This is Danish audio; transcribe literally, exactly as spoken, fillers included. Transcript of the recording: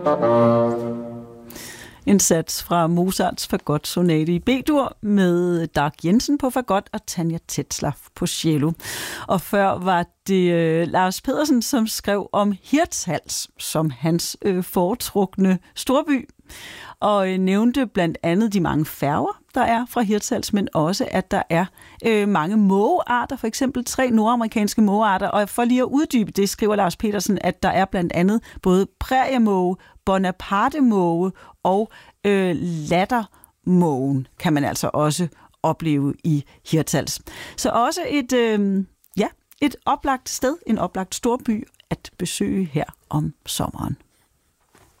En sats fra Mozarts fagotsonate i B-dur med Dag Jensen på fagot og Tanja Tetzlaff på cello. Og før var det øh, Lars Pedersen, som skrev om Hirtshals som hans øh, foretrukne storby. Og øh, nævnte blandt andet de mange færger, der er fra Hirtshals, men også, at der er øh, mange mågearter, for eksempel tre nordamerikanske mågearter. Og for lige at uddybe det, skriver Lars Pedersen, at der er blandt andet både præriemåge, Bonapartemåge og øh, lattermågen, kan man altså også opleve i Hirtshals. Så også et, øh, ja, et oplagt sted, en oplagt storby at besøge her om sommeren.